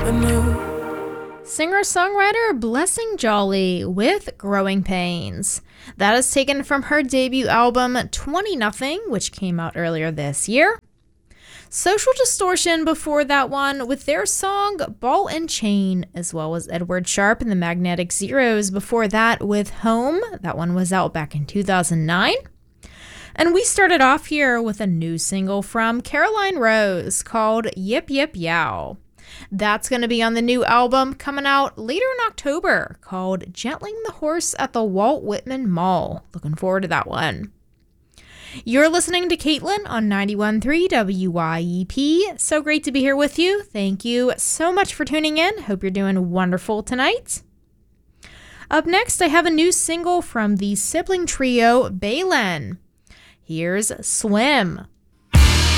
Singer-songwriter Blessing Jolly with Growing Pains. That is taken from her debut album 20 Nothing, which came out earlier this year. Social Distortion before that one with their song Ball and Chain, as well as Edward Sharpe and the Magnetic Zeros before that with Home. That one was out back in 2009. And we started off here with a new single from Caroline Rose called Yip Yip Yow. That's going to be on the new album coming out later in October called Gentling the Horse at the Walt Whitman Mall. Looking forward to that one. You're listening to Caitlin on 91.3 WYEP. So great to be here with you. Thank you so much for tuning in. Hope you're doing wonderful tonight. Up next, I have a new single from the sibling trio Baylen. Here's Swim.